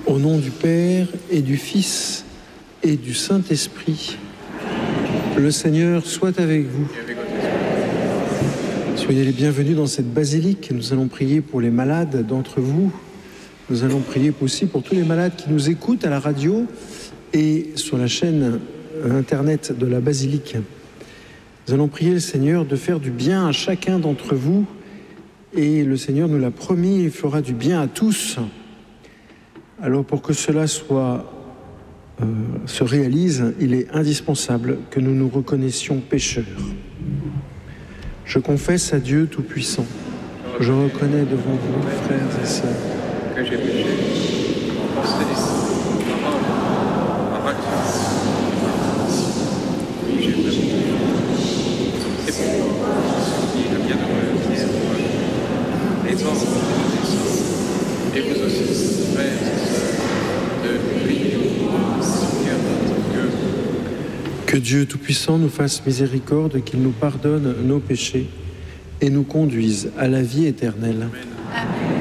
Au nom du Père et du Fils et du Saint-Esprit, le Seigneur soit avec vous. Soyez les bienvenus dans cette basilique. Nous allons prier pour les malades d'entre vous. Nous allons prier aussi pour tous les malades qui nous écoutent à la radio et sur la chaîne internet de la basilique. Nous allons prier le Seigneur de faire du bien à chacun d'entre vous. Et le Seigneur nous l'a promis, il fera du bien à tous. Alors pour que cela se réalise, il est indispensable que nous nous reconnaissions pécheurs. Je confesse à Dieu Tout-Puissant. Je reconnais devant vous, frères et sœurs, que j'ai péché. En pensée, en parole, en action. Oui, j'ai péché. C'est pourquoi je suis le bienheureux Pierre, les anges et vous aussi, frères et sœurs, de prier pour Seigneur notre Dieu. que Dieu Tout-Puissant nous fasse miséricorde, qu'il nous pardonne nos péchés et nous conduise à la vie éternelle. Amen.